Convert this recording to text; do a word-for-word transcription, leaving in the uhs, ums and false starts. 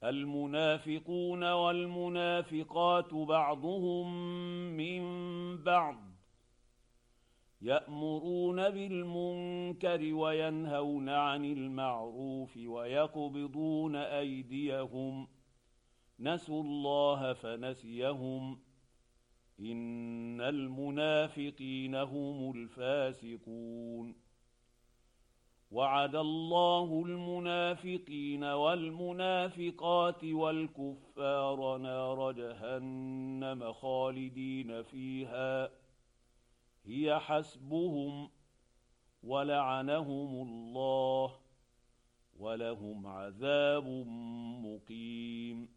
المنافقون والمنافقات بعضهم من بعض يأمرون بالمنكر وينهون عن المعروف ويقبضون أيديهم نسوا الله فنسيهم إن المنافقين هم الفاسقون وعد الله المنافقين والمنافقات والكفار نار جهنم خالدين فيها هي حسبهم ولعنهم الله ولهم عذاب مقيم